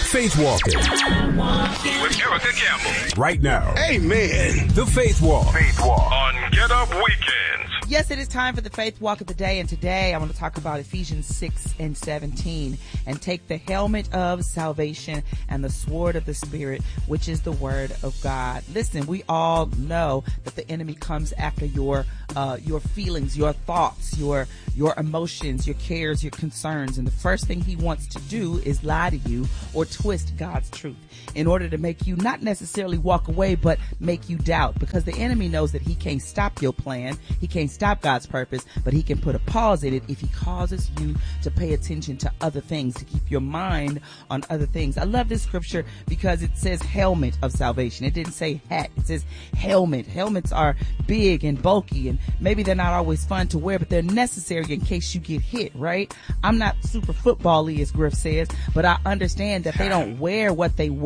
Faith Walking. With Erica Campbell. Right now. Amen. The Faith Walk. Faith Walk. On Get Up Weekends. Yes, it is time for the Faith Walk of the day, and today I want to talk about Ephesians 6:17, and take the helmet of salvation and the sword of the Spirit, which is the word of God. Listen, we all know that the enemy comes after your feelings, your thoughts, your emotions, your cares, your concerns, and the first thing he wants to do is lie to you or twist God's truth in order to make you not necessarily walk away, but make you doubt, because the enemy knows that he can't stop your plan, he can't stop God's purpose, but he can put a pause in it if he causes you to pay attention to other things, to keep your mind on other things. I love this scripture because it says helmet of salvation. It didn't say hat, it says helmet. Helmets are big and bulky, and maybe they're not always fun to wear, but they're necessary in case you get hit, right? I'm not super football-y, as Griff says, but I understand that they don't wear what they wear